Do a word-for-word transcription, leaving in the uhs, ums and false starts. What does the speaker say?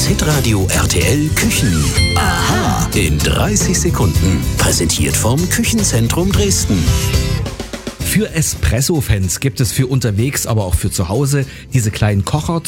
Hitradio R T L Küchen. Aha. In dreißig Sekunden. Präsentiert vom Küchenzentrum Dresden. Für Espresso-Fans gibt es für unterwegs, aber auch für zu Hause diese kleinen Kocher